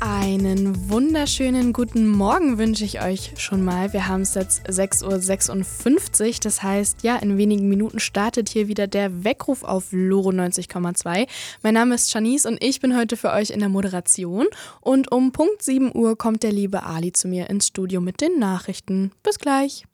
Einen wunderschönen guten Morgen wünsche ich euch schon mal. Wir haben es jetzt 6:56 Uhr, das heißt, ja, in wenigen Minuten startet hier wieder der Weckruf auf Loro 90,2. Mein Name ist Janice und ich bin heute für euch in der Moderation. Und um Punkt 7 Uhr kommt der liebe Ali zu mir ins Studio mit den Nachrichten. Bis gleich.